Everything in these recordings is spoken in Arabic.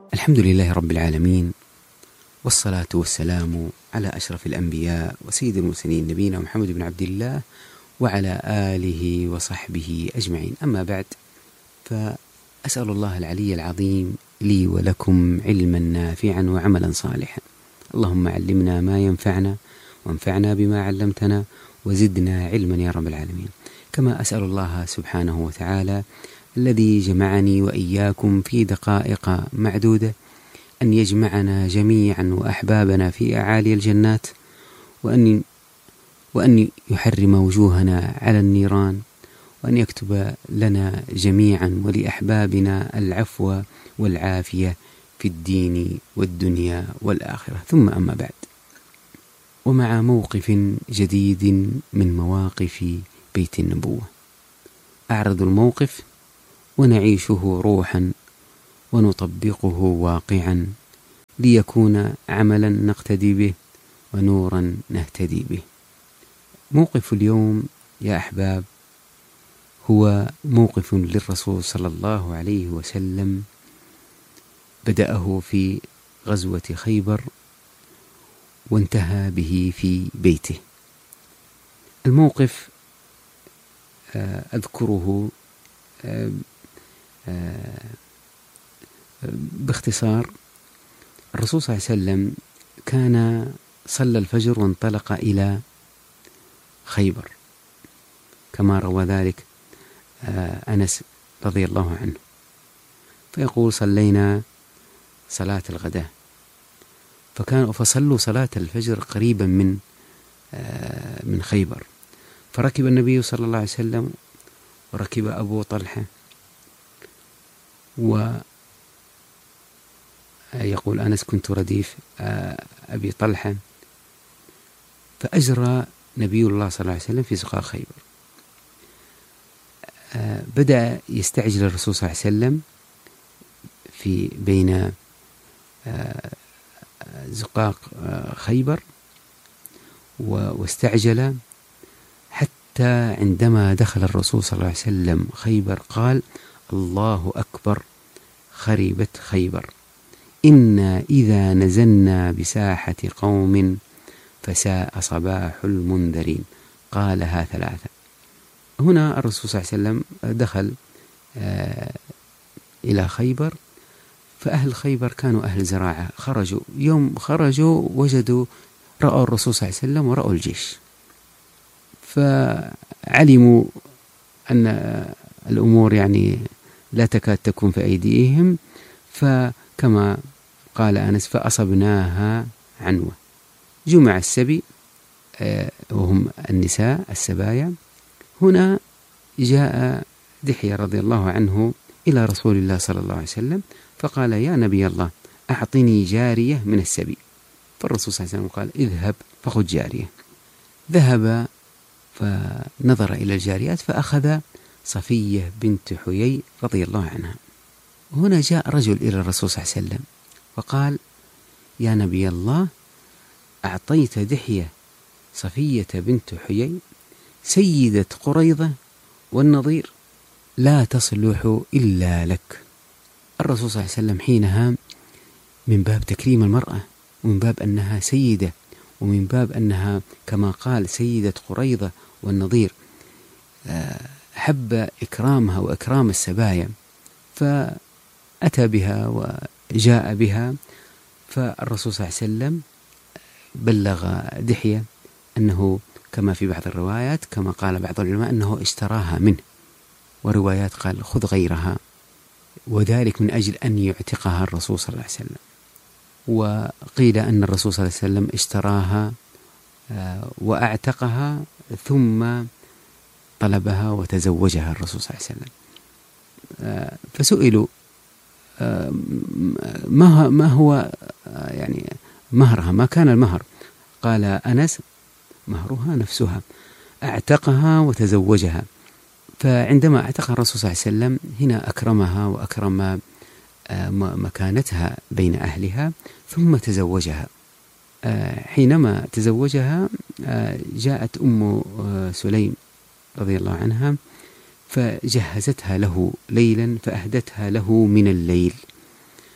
الحمد لله رب العالمين، والصلاة والسلام على أشرف الأنبياء وسيد المرسلين نبينا محمد بن عبد الله وعلى آله وصحبه أجمعين. أما بعد، فأسأل الله العلي العظيم لي ولكم علما نافعا وعملا صالحا. اللهم علمنا ما ينفعنا وانفعنا بما علمتنا وزدنا علما يا رب العالمين. كما أسأل الله سبحانه وتعالى الذي جمعني وإياكم في دقائق معدودة أن يجمعنا جميعا وأحبابنا في أعالي الجنات، وأن يحرم وجوهنا على النيران، وأن يكتب لنا جميعا ولأحبابنا العفو والعافية في الدين والدنيا والآخرة. ثم أما بعد، ومع موقف جديد من مواقف بيت النبوة، أعرض الموقف ونعيشه روحا ونطبقه واقعا ليكون عملا نقتدي به ونورا نهتدي به. موقف اليوم يا أحباب هو موقف للرسول صلى الله عليه وسلم، بدأه في غزوة خيبر وانتهى به في بيته. الموقف أذكره باختصار. الرسول صلى الله عليه وسلم كان صلى الفجر وانطلق إلى خيبر، كما روى ذلك أنس رضي الله عنه، فيقول: صلينا صلاة الغداء، فصلوا صلاة الفجر قريبا من خيبر، فركب النبي صلى الله عليه وسلم وركب أبو طلحة، ويقول أنس: كنت رديف أبي طلحة، فأجرى نبي الله صلى الله عليه وسلم في سقاء خيبر. بدأ يستعجل الرسول صلى الله عليه وسلم في بين زقاق خيبر، واستعجل حتى عندما دخل الرسول صلى الله عليه وسلم خيبر قال: الله أكبر، خربت خيبر، إنا إذا نزلنا بساحة قوم فساء صباح المنذرين. قالها ثلاثة. هنا الرسول صلى الله عليه وسلم دخل إلى خيبر، فأهل خيبر كانوا أهل زراعة، يوم خرجوا رأوا الرسول صلى الله عليه وسلم ورأوا الجيش، فعلموا أن الأمور لا تكاد تكون في أيديهم، فكما قال أنس: فأصبناها عنوة. جمع السبي وهم النساء السبايا. هنا جاء دحية رضي الله عنه إلى رسول الله صلى الله عليه وسلم فقال: يا نبي الله، أعطني جارية من السبي. فالرسول صلى الله عليه وسلم قال: اذهب فخذ جارية. ذهب فنظر إلى الجاريات فأخذ صفية بنت حيي رضي الله عنها. هنا جاء رجل إلى الرسول صلى الله عليه وسلم فقال: يا نبي الله، أعطيت دحية صفية بنت حيي سيدة قريظة والنضير، لا تصلح إلا لك. الرسول صلى الله عليه وسلم حينها من باب تكريم المرأة، ومن باب أنها سيدة، ومن باب أنها كما قال سيدة قريظة والنضير، حب إكرامها وإكرام السبايا، فأتى بها وجاء بها. فالرسول صلى الله عليه وسلم بلغ دحية أنه كما في بعض الروايات، كما قال بعض العلماء، أنه اشتراها منه، وروايات قال خذ غيرها، وذلك من أجل أن يعتقها الرسول صلى الله عليه وسلم. وقيل أن الرسول صلى الله عليه وسلم اشتراها وأعتقها ثم طلبها وتزوجها الرسول صلى الله عليه وسلم. فسئلوا ما هو مهرها، ما كان المهر؟ قال أنس: مهرها نفسها، أعتقها وتزوجها. فعندما اعتقها الرسول صلى الله عليه وسلم هنا أكرمها وأكرم مكانتها بين أهلها، ثم تزوجها. حينما تزوجها جاءت أم سليم رضي الله عنها فجهزتها له ليلا، فأهدتها له من الليل،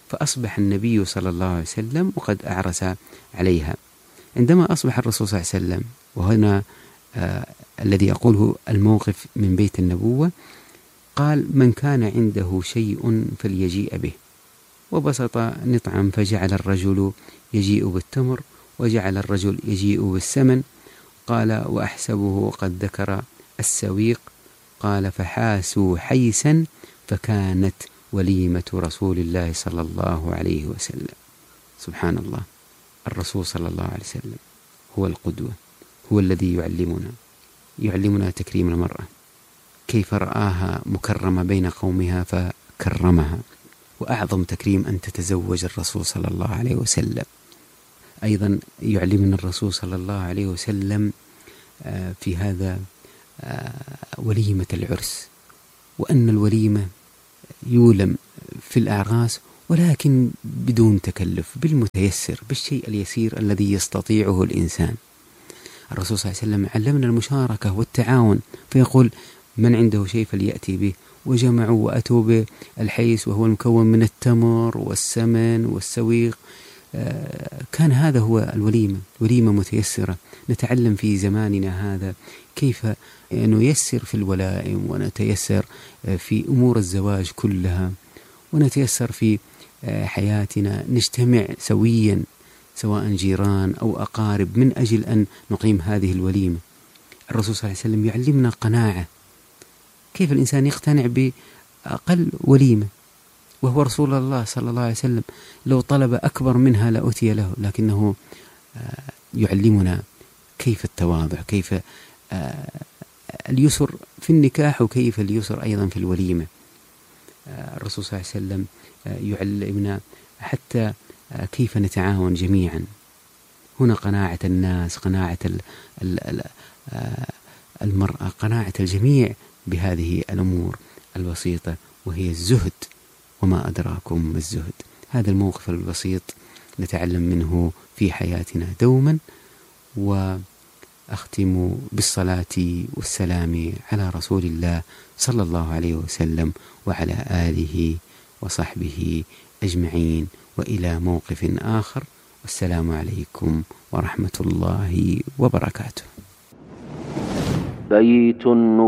فأصبح النبي صلى الله عليه وسلم وقد أعرس عليها. عندما أصبح الرسول صلى الله عليه وسلم، وهنا الذي أقوله الموقف من بيت النبوة، قال: من كان عنده شيء فليجيء به، وبسط نطعا، فجعل الرجل يجيء بالتمر، وجعل الرجل يجيء بالسمن. قال: وأحسبه قد ذكر السويق. قال: فحاسوا حيسا، فكانت وليمة رسول الله صلى الله عليه وسلم. سبحان الله، الرسول صلى الله عليه وسلم هو القدوة، هو الذي يعلمنا تكريم المرأة، كيف رآها مكرمة بين قومها فكرمها. وأعظم تكريم أن تتزوج الرسول صلى الله عليه وسلم. أيضا يعلمنا الرسول صلى الله عليه وسلم في هذا وليمة العرس، وأن الوليمة يولم في الأعراس، ولكن بدون تكلف، بالمتيسر، بالشيء اليسير الذي يستطيعه الإنسان. الرسول صلى الله عليه وسلم علمنا المشاركة والتعاون، فيقول: من عنده شيء فليأتي به. وجمعوا وأتوا بالحيس، وهو المكون من التمر والسمن والسويق. كان هذا هو الوليمة، وليمة متيسرة. نتعلم في زماننا هذا كيف نيسر في الولائم، ونتيسر في أمور الزواج كلها، ونتيسر في حياتنا، نجتمع سويا سواء جيران أو أقارب من أجل أن نقيم هذه الوليمة. الرسول صلى الله عليه وسلم يعلمنا قناعة، كيف الإنسان يقتنع بأقل وليمة، وهو رسول الله صلى الله عليه وسلم. لو طلب أكبر منها لأتي له، لكنه يعلمنا كيف التواضع، كيف اليسر في النكاح، وكيف اليسر أيضا في الوليمة. الرسول صلى الله عليه وسلم يعلمنا حتى كيف نتعاون جميعا. هنا قناعة الناس، قناعة المرأة، قناعة الجميع بهذه الأمور البسيطة، وهي الزهد. وما أدراكم ما الزهد. هذا الموقف البسيط نتعلم منه في حياتنا دوما. وأختم بالصلاة والسلام على رسول الله صلى الله عليه وسلم، وعلى آله وصحبه أجمعين، وإلى موقف آخر، والسلام عليكم ورحمة الله وبركاته. بيت